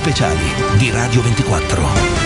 speciali di Radio 24.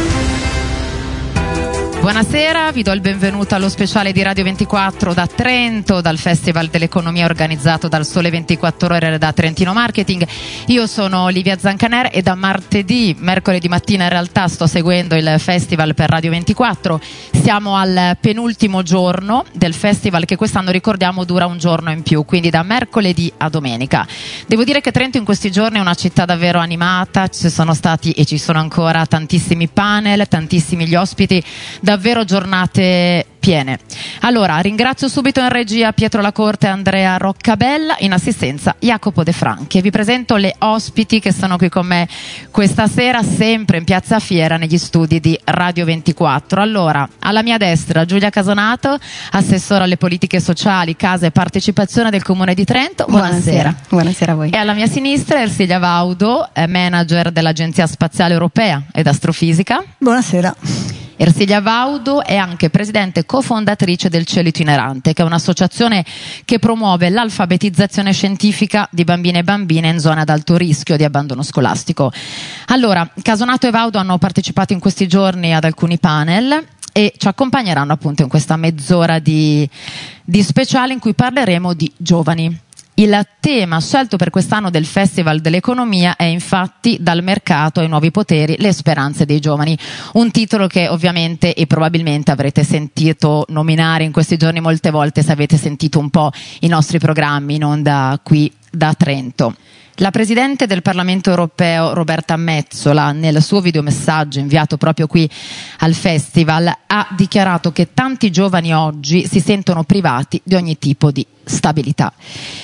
Buonasera, vi do il benvenuto allo speciale di Radio 24 da Trento, dal Festival dell'Economia organizzato dal Sole 24 Ore da Trentino Marketing. Io sono Olivia Zancaner e da mercoledì mattina in realtà sto seguendo il festival per Radio 24. Siamo al penultimo giorno del festival che quest'anno, ricordiamo, dura un giorno in più, quindi da mercoledì a domenica. Devo dire che Trento in questi giorni è una città davvero animata, ci sono stati e ci sono ancora tantissimi panel, tantissimi gli ospiti, davvero giornate piene. Allora, ringrazio subito in regia Pietro Lacorte e Andrea Roccabella, in assistenza Jacopo De Franchi, e vi presento le ospiti che sono qui con me questa sera, sempre in Piazza Fiera negli studi di Radio 24. Allora, alla mia destra Giulia Casonato, assessora alle politiche sociali, casa e partecipazione del Comune di Trento. Buonasera. Buonasera a voi. E alla mia sinistra Ersilia Vaudo, manager dell'Agenzia Spaziale Europea ed Astrofisica. Buonasera. Ersilia Vaudo è anche presidente cofondatrice del Cielo Itinerante, che è un'associazione che promuove l'alfabetizzazione scientifica di bambine e bambine in zone ad alto rischio di abbandono scolastico. Allora, Casonato e Vaudo hanno partecipato in questi giorni ad alcuni panel e ci accompagneranno appunto in questa mezz'ora di speciale in cui parleremo di giovani. Il tema scelto per quest'anno del Festival dell'Economia è infatti Dal mercato ai nuovi poteri, le speranze dei giovani, un titolo che ovviamente e probabilmente avrete sentito nominare in questi giorni molte volte se avete sentito un po' i nostri programmi in onda qui da Trento. La Presidente del Parlamento Europeo Roberta Metsola, nel suo videomessaggio inviato proprio qui al Festival, ha dichiarato che tanti giovani oggi si sentono privati di ogni tipo di stabilità.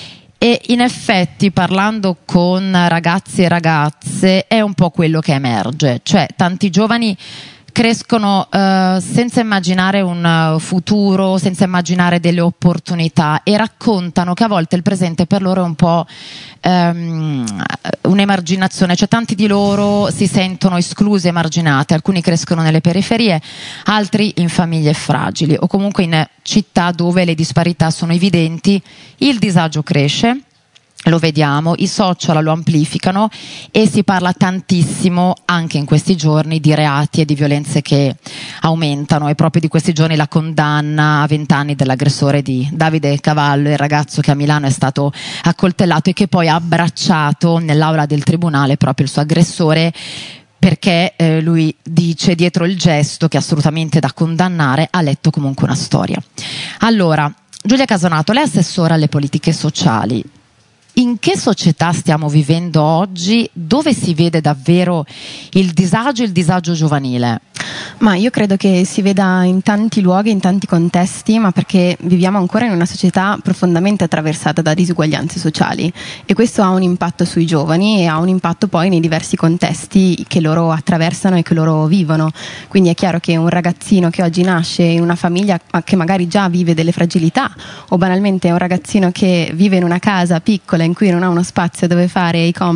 E in effetti, parlando con ragazzi e ragazze, è un po' quello che emerge, cioè tanti giovani crescono senza immaginare un futuro, senza immaginare delle opportunità, e raccontano che a volte il presente per loro è un po' un'emarginazione, cioè tanti di loro si sentono esclusi, emarginati, alcuni crescono nelle periferie, altri in famiglie fragili o comunque in città dove le disparità sono evidenti, il disagio cresce. Lo vediamo, i social lo amplificano e si parla tantissimo anche in questi giorni di reati e di violenze che aumentano, e proprio di questi giorni la condanna a 20 anni dell'aggressore di Davide Cavallo, il ragazzo che a Milano è stato accoltellato e che poi ha abbracciato nell'aula del tribunale proprio il suo aggressore, perché lui dice, dietro il gesto che è assolutamente da condannare, ha letto comunque una storia. Allora, Giulia Casonato, lei è assessora alle politiche sociali. In che società stiamo vivendo oggi? Dove si vede davvero il disagio giovanile? Ma io credo che si veda in tanti luoghi, in tanti contesti, ma perché viviamo ancora in una società profondamente attraversata da disuguaglianze sociali, e questo ha un impatto sui giovani e ha un impatto poi nei diversi contesti che loro attraversano e che loro vivono. Quindi è chiaro che un ragazzino che oggi nasce in una famiglia che magari già vive delle fragilità, o banalmente un ragazzino che vive in una casa piccola in cui non ha uno spazio dove fare i compiti